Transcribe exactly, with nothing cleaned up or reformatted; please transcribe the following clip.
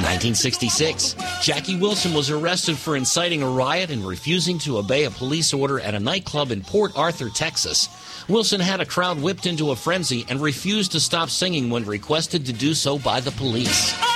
nineteen sixty-six, Jackie Wilson was arrested for inciting a riot and refusing to obey a police order at a nightclub in Port Arthur, Texas. Wilson had a crowd whipped into a frenzy and refused to stop singing when requested to do so by the police.